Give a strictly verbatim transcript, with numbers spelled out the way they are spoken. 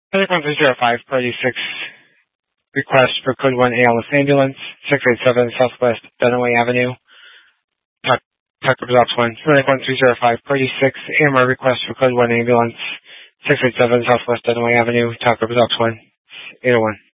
Medic one three zero five, priority six, request for code one A L S ambulance, six eight seven Southwest Dunaway Avenue. Talk, talk results one. Medic one three zero five, priority six, A M R request for code one ambulance, six eight seven Southwest Dunaway Avenue. Talk results one. eight oh one.